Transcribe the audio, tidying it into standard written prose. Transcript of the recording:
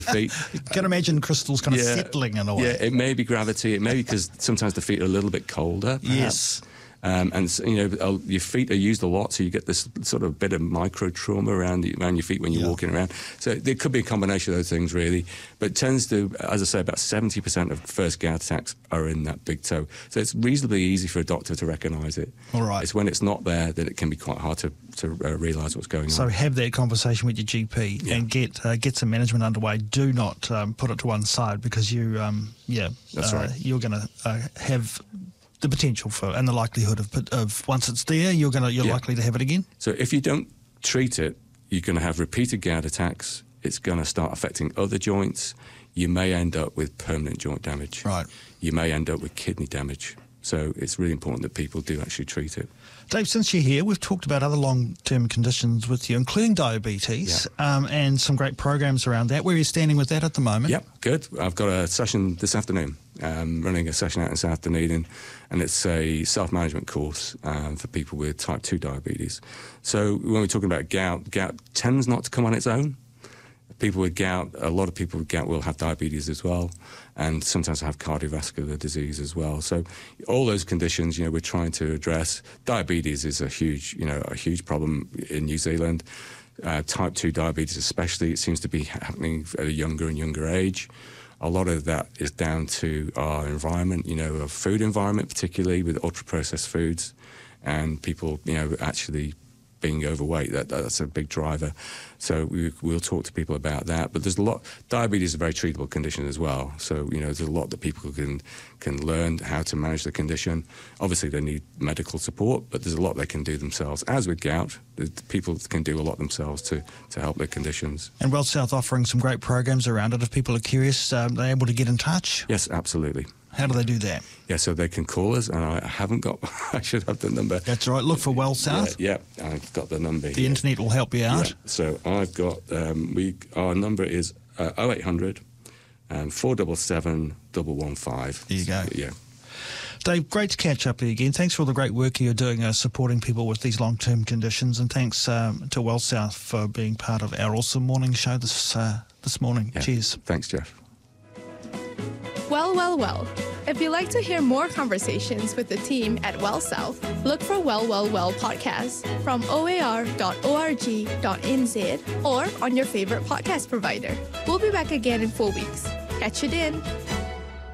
feet. You can imagine crystals kind of settling in a way. Yeah, it may be gravity. It may be because sometimes the feet are a little bit colder. Perhaps. Yes. And your feet are used a lot, so you get this sort of bit of micro trauma around your feet when you're walking around. So there could be a combination of those things, really. But it tends to, as I say, about 70% of first gout attacks are in that big toe. So it's reasonably easy for a doctor to recognise it. All right. It's when it's not there that it can be quite hard to realise what's going on. So have that conversation with your GP and get some management underway. Do not put it to one side because you, That's right. You're going to have the potential for and the likelihood of once it's there, you're likely to have it again. So if you don't treat it, you're going to have repeated gout attacks. It's going to start affecting other joints. You may end up with permanent joint damage. Right. You may end up with kidney damage. So it's really important that people do actually treat it. Dave, since you're here, we've talked about other long-term conditions with you, including diabetes, and some great programs around that. Where are you standing with that at the moment? Yep, good. I've got a session this afternoon, running a session out in South Dunedin, and it's a self-management course for people with type 2 diabetes. So when we're talking about gout tends not to come on its own. People with gout, a lot of people with gout will have diabetes as well, and sometimes have cardiovascular disease as well. So all those conditions, we're trying to address. Diabetes is a huge problem in New Zealand. Type 2 diabetes especially, it seems to be happening at a younger and younger age. A lot of that is down to our environment, our food environment, particularly with ultra-processed foods, and people, actually being overweight. That's a big driver. So we'll talk to people about that. But there's a lot. Diabetes is a very treatable condition as well. So there's a lot that people can learn how to manage the condition. Obviously, they need medical support, but there's a lot they can do themselves. As with gout, people can do a lot themselves to help their conditions. And Well South offering some great programs around it. If people are curious, they're able to get in touch. Yes, absolutely. How do they do that? Yeah, so they can call us, and I should have the number. That's right. Look for Well South. Yeah, I've got the number here. The internet will help you out. Yeah, so I've got, our number is 0800 477 115. There you go. Yeah. Dave, great to catch up with you again. Thanks for all the great work you're doing supporting people with these long-term conditions, and thanks to Well South for being part of our awesome morning show this morning. Yeah. Cheers. Thanks, Jeff. Well, well, well. If you'd like to hear more conversations with the team at Well South, look for Well, Well, Well podcast from oar.org.nz or on your favorite podcast provider. We'll be back again in 4 weeks. Catch you then.